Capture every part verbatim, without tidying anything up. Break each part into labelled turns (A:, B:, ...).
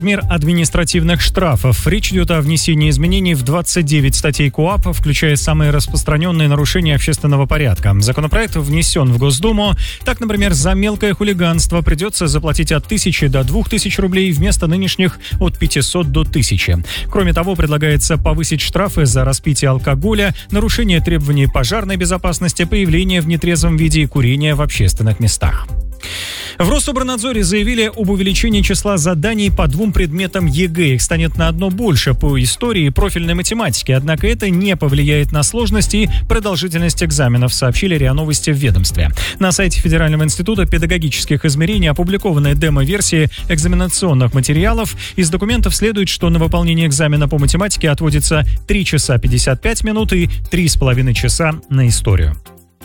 A: Размер административных штрафов. Речь идет о внесении изменений в двадцать девять статей КоАП, включая самые распространенные нарушения общественного порядка. Законопроект внесен в Госдуму. Так, например, за мелкое хулиганство придется заплатить от тысячи до двух тысяч рублей вместо нынешних от пятисот до тысячи. Кроме того, предлагается повысить штрафы за распитие алкоголя, нарушение требований пожарной безопасности, появление в нетрезвом виде и курение в общественных местах. В Рособорнадзоре заявили об увеличении числа заданий по двум предметам ЕГЭ. Их станет на одно больше по истории и профильной математике. Однако это не повлияет на сложность и продолжительность экзаменов, сообщили РИА Новости в ведомстве. На сайте Федерального института педагогических измерений опубликованы демо-версии экзаменационных материалов. Из документов следует, что на выполнение экзамена по математике отводится три часа пятьдесят пять минут и три с половиной часа на историю.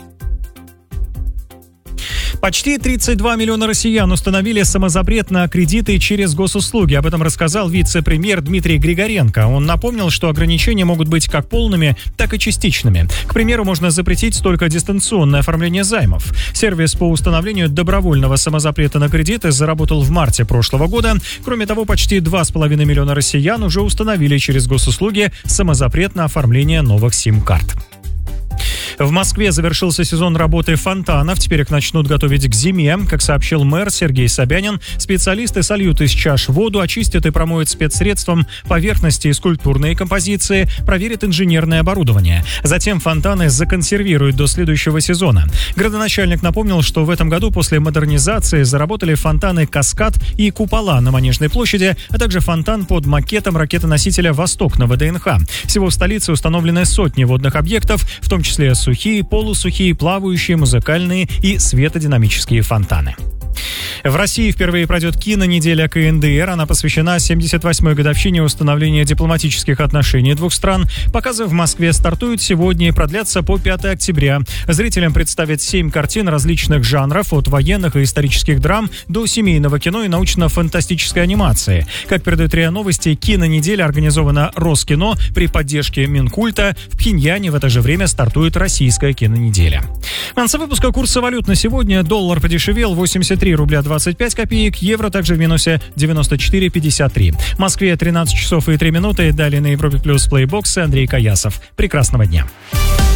A: Почти тридцать два миллиона россиян установили самозапрет на кредиты через госуслуги. Об этом рассказал вице-премьер Дмитрий Григоренко. Он напомнил, что ограничения могут быть как полными, так и частичными. К примеру, можно запретить только дистанционное оформление займов. Сервис по установлению добровольного самозапрета на кредиты заработал в марте прошлого года. Кроме того, почти два с половиной миллиона россиян уже установили через госуслуги самозапрет на оформление новых сим-карт. В Москве завершился сезон работы фонтанов. Теперь их начнут готовить к зиме. Как сообщил мэр Сергей Собянин, специалисты сольют из чаш воду, очистят и промоют спецсредством поверхности и скульптурные композиции, проверят инженерное оборудование. Затем фонтаны законсервируют до следующего сезона. Градоначальник напомнил, что в этом году после модернизации заработали фонтаны «Каскад» и «Купола» на Манежной площади, а также фонтан под макетом ракетоносителя «Восток» на ВДНХ. Всего в столице установлены сотни водных объектов, в том числе сухие, полусухие, плавающие, музыкальные и светодинамические фонтаны. В России впервые пройдет кинонеделя КНДР. Она посвящена семьдесят восьмой годовщине установления дипломатических отношений двух стран. Показы в Москве стартуют сегодня и продлятся по пятое октября. Зрителям представят семь картин различных жанров, от военных и исторических драм до семейного кино и научно-фантастической анимации. Как передает РИА Новости, кинонеделя организована Роскино при поддержке Минкульта. В Пхеньяне в это же время стартует российская кинонеделя. В конце выпуска курса валют на сегодня. Доллар подешевел восемьдесят три рубля двадцать пять копеек, евро также в минусе девяносто четыре пятьдесят три. В Москве тринадцать часов и три минуты. Далее на Европе Плюс плейбокс Андрей Каясов. Прекрасного дня.